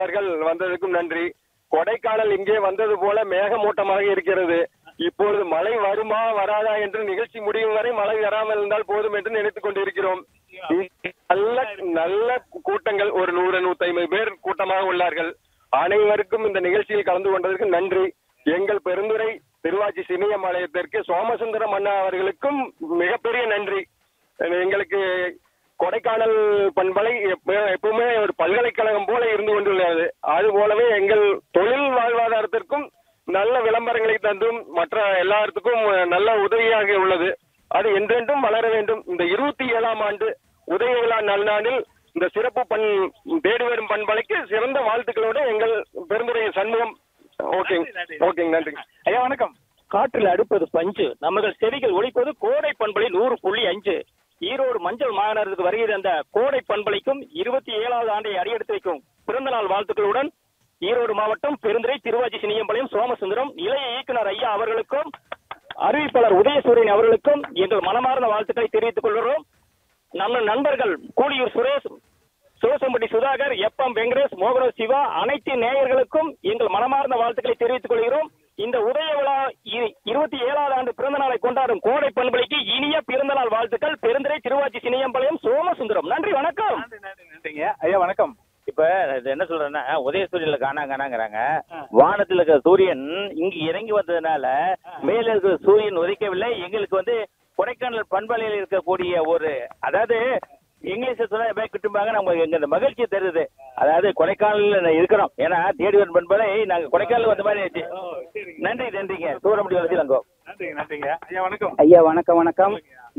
வந்ததுக்கும் நன்றி. கொடைக்கானல் இங்கே வந்தது போல மேகமூட்டமாக இருக்கிறது. இப்பொழுது மழை வருமா வராதா என்று நிகழ்ச்சி முடியும் வரை மழை வராமல் இருந்தால் போதும் என்று நினைத்துக் கொண்டிருக்கிறோம். நல்ல நல்ல கூட்டங்கள், ஒரு 100-150 பேர் கூட்டமாக உள்ளார்கள். அனைவருக்கும் இந்த நிகழ்ச்சியில் கலந்து கொண்டதற்கு நன்றி. எங்கள் பெருந்துறை திருவாச்சி சினியம் ஆலயத்திற்கு சோமசுந்தரம் அண்ணா அவர்களுக்கும் மிகப்பெரிய நன்றி. எங்களுக்கு கொடைக்கானல் பண்பலை எப்பவுமே ஒரு பல்கலைக்கழகம் போல இருந்து கொண்டுள்ளது. அது போலவே எங்கள் தொழில் வாழ்வாதாரத்திற்கும் நல்ல விளம்பரங்களை தந்தும் மற்ற எல்லாத்துக்கும் நல்ல உதவியாக உள்ளது. அது என்றென்றும் வளர வேண்டும். இந்த 27ஆம் ஆண்டு உதய விழா நல்நாளில் இந்த சிறப்பு தேடி வரும் பண்பலைக்கு சிறந்த வாழ்த்துக்களோடு எங்கள் பெருந்துறை சண்முகம். ஓகேங்க, நன்றி ஐயா. வணக்கம். காற்றில் அடுப்பது பஞ்சு, நமது செடிகள் ஒழிப்பது கோடை பண்பலை 100.5. ஈரோடு மஞ்சள் மாநகரத்துக்கு வருகை தந்த கோடை பண்பலைக்கும் 27வது ஆண்டை அடியெடுத்து வைக்கும் பிறந்தநாள் வாழ்த்துக்களுடன் ஈரோடு மாவட்டம் பெருந்துறை திருவாச்சி சினியம்பாளையம் சோமசுந்தரம் நிலைய இயக்குனர் ஐயா அவர்களுக்கும் அறிவிப்பாளர் உதயசூரியன் அவர்களுக்கும் எங்கள் மனமார்ந்த வாழ்த்துக்களை தெரிவித்துக் கொள்கிறோம். நம்ம நண்பர்கள் கூலியூர் சுரேஷ், சோசம்பட்டி சுதாகர், எப்எம் வெங்கடேஷ், மோகன சிவா அனைத்து நேயர்களுக்கும் எங்கள் மனமார்ந்த வாழ்த்துக்களை தெரிவித்துக் கொள்கிறோம். இந்த உதய விழா 27வது ஆண்டு பிறந்த நாளை கொண்டாடும் கோடை பண்பலைக்கு இனிய பிறந்த நாள் வாழ்த்துக்கள். பெருந்துறை திருவாச்சி சினியம்பாளையம் சோமசுந்தரம். நன்றி, வணக்கம். நன்றிங்க ஐயா. வணக்கம். இப்ப என்ன சொல்றேன்னா, உதயசூரியன்ல காணாங்கிறாங்க. வானத்துல இருக்கிற சூரியன் இங்க இறங்கி வந்ததுனால மேல இருக்கிற சூரியன் உதைக்கவில்லை. எங்களுக்கு கொடைக்கானல் பண்பலையில் இருக்கக்கூடிய ஒரு, அதாவது இங்கிலீஷ் சொல்ல கிட்டும்பாங்க, நமக்கு எங்க மகிழ்ச்சி தருது. அதாவது கொடைக்கானல் இருக்கிறோம், ஏன்னா தேடி வரும் பண்பலை நாங்க கொடைக்கானல் வந்த மாதிரி ஆச்சு. நன்றிங்க. தூரமுடி வளர்ச்சிலங்கோ. நன்றிங்க ஐயா. வணக்கம் ஐயா. வணக்கம்.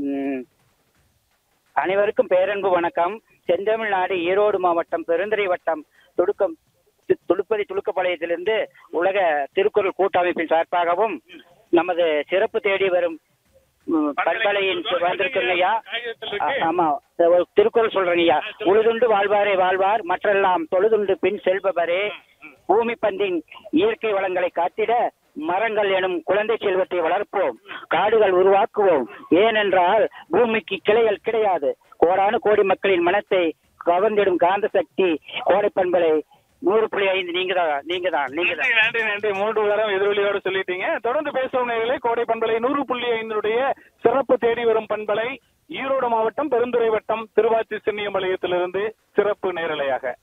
அனைவருக்கும் பேரன்பு வணக்கம். செந்தமிழ்நாடு ஈரோடு மாவட்டம் பெருந்துறை வட்டம் துடுப்பதி துலுக்கப்பாளையத்திலிருந்து உலக திருக்குறள் கூட்டமைப்பின் சார்பாகவும் நமது சிறப்பு தேடி வரும் பண்பலையின் வந்திருக்குங்க ஐயா. ஆமா, திருக்குறள் சொல்றேங்க ஐயா. உழுதுண்டு வாழ்வாரே வாழ்வார், மற்றெல்லாம் தொழுதுண்டு பின் செல்பவரே. பூமி பந்தின் இயற்கை வளங்களை காத்திட மரங்கள் எனும் குழந்தை செல்வத்தை வளர்ப்போம், காடுகள் உருவாக்குவோம். ஏனென்றால் பூமிக்கு கிளைகள் கிடையாது. கோடானு கோடி மக்களின் மனத்தை கவர்ந்திடும் காந்த சக்தி கோடை பண்பலை 100.5. நீங்க தான். நன்றி. 3 வாரம் எதிரொலியோடு சொல்லிட்டீங்க. தொடர்ந்து பேசுவவர்களே. கோடை பண்பலை 100.5 சிறப்பு தேடி வரும் பண்பலை ஈரோடு மாவட்டம் பெருந்துறை வட்டம் திருவாச்சி சின்னியம்பாளையத்திலிருந்து சிறப்பு நேரலையாக